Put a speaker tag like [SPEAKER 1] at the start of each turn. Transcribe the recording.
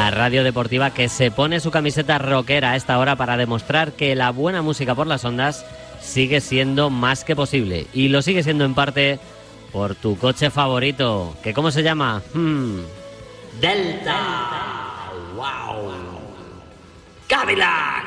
[SPEAKER 1] La radio deportiva que se pone su camiseta rockera a esta hora para demostrar que la buena música por las ondas sigue siendo más que posible. Y lo sigue siendo en parte por tu coche favorito. ¿Que cómo se llama? Delta. ¡Wow! ¡Cadillac!